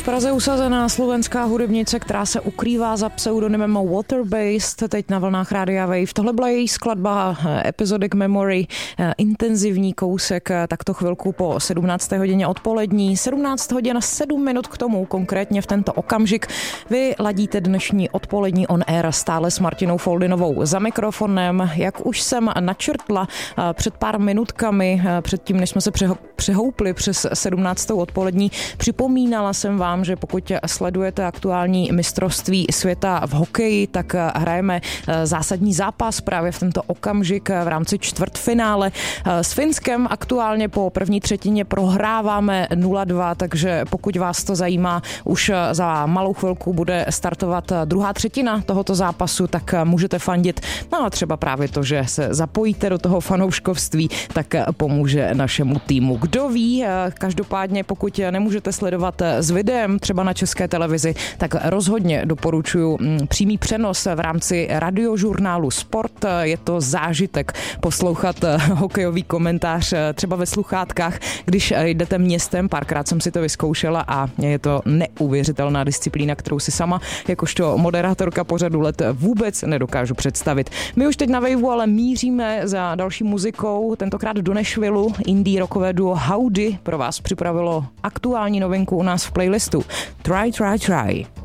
V Praze usazená slovenská hudebnice, která se ukrývá za pseudonymem Waterbased, teď na vlnách Rádia Wave. Tohle byla její skladba Episodic Memory, intenzivní kousek, takto chvilku po 17. hodině odpolední. 17 hodin 7 minut k tomu, konkrétně v tento okamžik. Vy ladíte dnešní odpolední on air stále s Martinou Foldinovou za mikrofonem. Jak už jsem načrtla před pár minutkami, předtím, než jsme se přehoupli přes 17. odpolední, připomínala jsem vám, že pokud sledujete aktuální mistrovství světa v hokeji, tak hrajeme zásadní zápas právě v tento okamžik v rámci čtvrtfinále. S Finskem aktuálně po první třetině prohráváme 0-2, takže pokud vás to zajímá, už za malou chvilku bude startovat druhá třetina tohoto zápasu, tak můžete fandit. No a třeba právě to, že se zapojíte do toho fanouškovství, tak pomůže našemu týmu. Kdo ví, každopádně pokud nemůžete sledovat s videem třeba na České televizi, tak rozhodně doporučuji přímý přenos v rámci radiožurnálu Sport. Je to zážitek poslouchat hokejový komentář třeba ve sluchátkách, když jdete městem. Párkrát jsem si to vyzkoušela a je to neuvěřitelná disciplína, kterou si sama jakožto moderátorka pořadu Let vůbec nedokážu představit. My už teď na Waveu ale míříme za další muzikou, tentokrát do Nashvillu. Indie rockové duo Howdy pro vás připravilo aktuální novinku u nás v playlistu Try, Try, Try.